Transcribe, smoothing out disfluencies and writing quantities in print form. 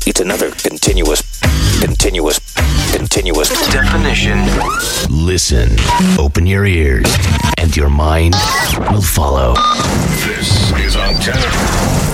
It's another continuous definition. Listen, open your ears, and your mind will follow. This is Antenna.